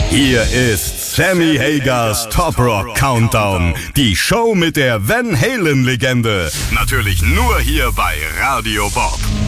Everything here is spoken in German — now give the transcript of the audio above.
Hier ist Sammy Hagers Top Rock Countdown. Die Show mit der Van Halen Legende. Natürlich nur hier bei Radio Bob.